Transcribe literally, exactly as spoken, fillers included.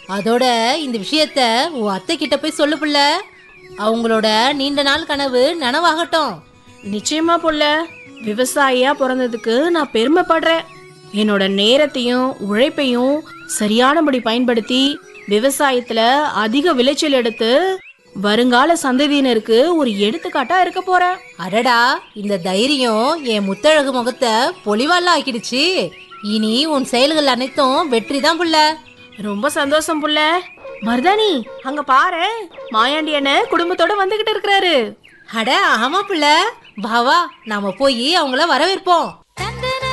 அதோட இந்த விஷயத்த உன் அத்தை கிட்ட போய் சொல்லு புள்ள. அவங்களோட நீண்ட நாள் கனவு நனவாகட்டும். நிச்சயமா புள்ள. விவசாயியா பிறந்ததுக்கு நான் பெருமைப்படுறேன். என்னோட நேரத்தையும் உழைப்பையும் சரியானபடி பயன்படுத்தி விவசாயத்துல அதிக விளைச்சல் எடுத்து வருங்கால சந்ததியினருக்கு ஒரு எடுத்துக்காட்டா இருக்க போறேன். அடடா, இந்த தைரியம் என் முத்தழகு முகத்தை பொலிவால ஆக்கிடுச்சு. இனி உன் செயல்கள் அனைத்தும் வெற்றி தான் புள்ள. ரொம்ப சந்தோஷம் புள்ள. மருதாணி, அங்க பாரு, மாயாண்டி அண்ணன் குடும்பத்தோட வந்துகிட்டு இருக்கிறாரு. அட ஆமா புள்ள, வா வா நாம போய் அவங்கள வரவேற்போம்.